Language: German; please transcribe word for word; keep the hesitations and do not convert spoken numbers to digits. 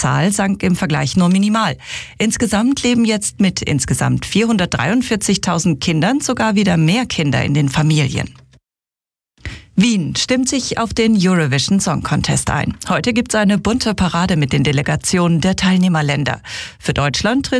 Zahl sank im Vergleich nur minimal. Insgesamt leben jetzt mit insgesamt vierhundertdreiundvierzigtausend Kindern sogar wieder mehr Kinder in den Familien. Wien stimmt sich auf den Eurovision Song Contest ein. Heute gibt's eine bunte Parade mit den Delegationen der Teilnehmerländer. Für Deutschland tritt